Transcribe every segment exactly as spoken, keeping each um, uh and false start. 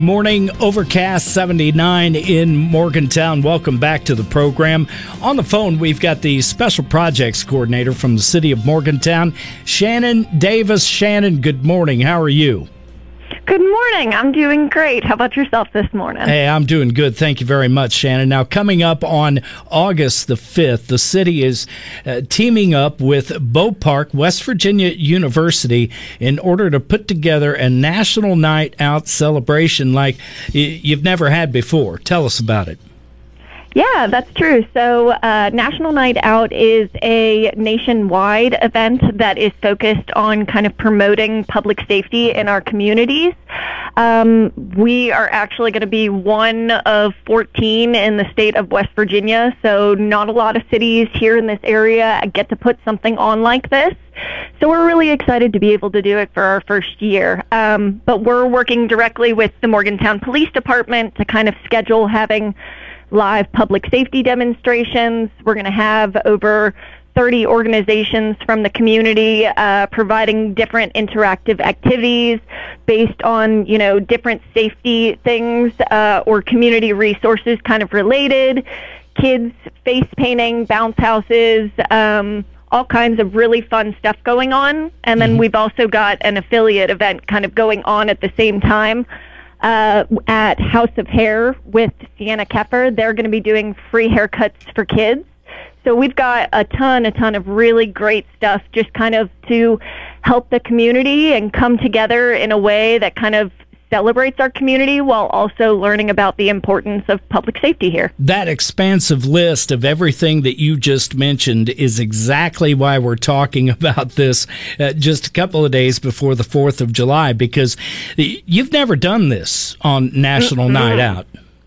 Morning, overcast seventy-nine in Morgantown. Welcome back to the program. On the phone, we've got the Special Projects Coordinator from the City of Morgantown, Shannon Davis. Shannon, good morning. How are you? Good morning. I'm doing great. How about yourself this morning? Hey, I'm doing good. Thank you very much, Shannon. Now, coming up on August the fifth, the city is uh, teaming up with Bow Park, West Virginia University in order to put together a national night out celebration like y- you've never had before. Tell us about it. Yeah, that's true. So uh, National Night Out is a nationwide event that is focused on kind of promoting public safety in our communities. Um, we are actually going to be one of fourteen in the state of West Virginia, so not a lot of cities here in this area get to put something on like this. So we're really excited to be able to do it for our first year. Um, but we're working directly with the Morgantown Police Department to kind of schedule having live public safety demonstrations. We're going to have over thirty organizations from the community uh, providing different interactive activities based on, you know, different safety things uh, or community resources kind of related. Kids face painting, bounce houses, um, all kinds of really fun stuff going on. And then mm-hmm. we've also got an affiliate event kind of going on at the same time. Uh, at House of Hair with Sienna Keffer. They're going to be doing free haircuts for kids. So we've got a ton, a ton of really great stuff just kind of to help the community and come together in a way that kind of celebrates our community while also learning about the importance of public safety here. That expansive list of everything that you just mentioned is exactly why we're talking about this uh, just a couple of days before the fourth of July, because you've never done this on National mm-hmm. Night Out.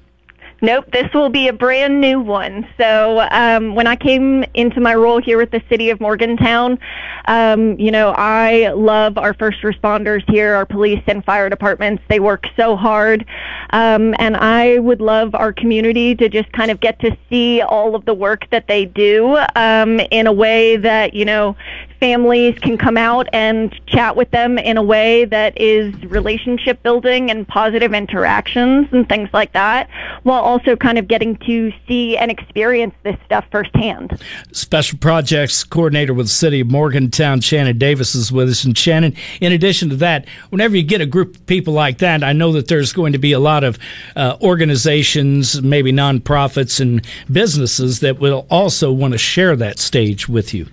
Nope, this will be a brand new one. So um, when I came into my role here with the City of Morgantown, um, you know, I love our first responders here, our police and fire departments. They work so hard. Um, and I would love our community to just kind of get to see all of the work that they do um, in a way that, you know, families can come out and chat with them in a way that is relationship building and positive interactions and things like that, while also kind of getting to see and experience this stuff firsthand. Special Projects Coordinator with the City of Morgantown, Shannon Davis, is with us. And Shannon, in addition to that, whenever you get a group of people like that, I know that there's going to be a lot of uh, organizations, maybe nonprofits and businesses that will also want to share that stage with you.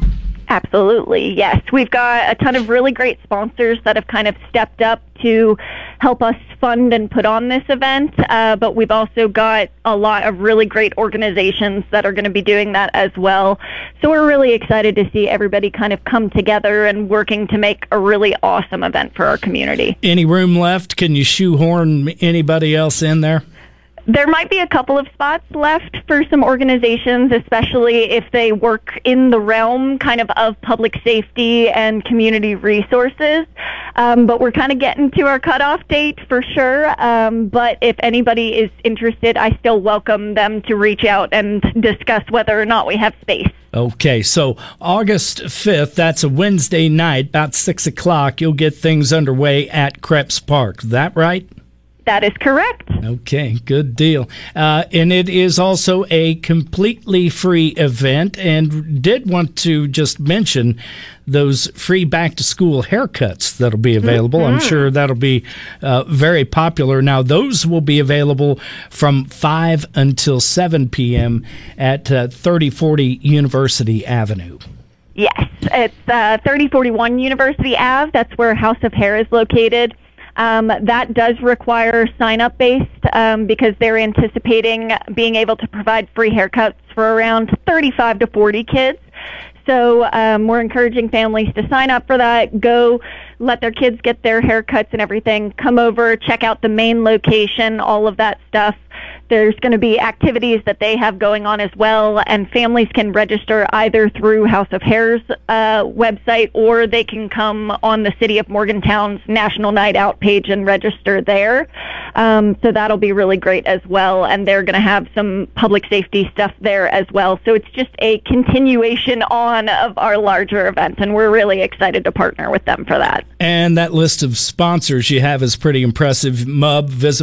Absolutely, yes. We've got a ton of really great sponsors that have kind of stepped up to help us fund and put on this event, uh, but we've also got a lot of really great organizations that are going to be doing that as well. So we're really excited to see everybody kind of come together and working to make a really awesome event for our community. Any room left? Can you shoehorn anybody else in there? There might be a couple of spots left for some organizations, especially if they work in the realm kind of of public safety and community resources. Um, but we're kind of getting to our cutoff date for sure. Um, but if anybody is interested, I still welcome them to reach out and discuss whether or not we have space. Okay, so August fifth, that's a Wednesday night, about six o'clock, you'll get things underway at Krebs Park. Is that right? That is correct. Okay, good deal. Uh, and it is also a completely free event, and did want to just mention those free back-to-school haircuts that'll be available. Mm-hmm. I'm sure that'll be uh, very popular. Now, those will be available from five until seven p.m. at uh, thirty forty University Avenue. Yes, it's uh, thirty forty-one University Ave. That's where House of Hair is located. Um, that does require sign-up based um, because they're anticipating being able to provide free haircuts for around thirty-five to forty kids. So um, we're encouraging families to sign up for that, go let their kids get their haircuts and everything, come over, check out the main location, all of that stuff. There's going to be activities that they have going on as well, and families can register either through House of Hair's uh, website, or they can come on the City of Morgantown's National Night Out page and register there. Um, so that'll be really great as well, and they're going to have some public safety stuff there as well. So it's just a continuation on of our larger event, and we're really excited to partner with them for that. And that list of sponsors you have is pretty impressive. M U B, Visit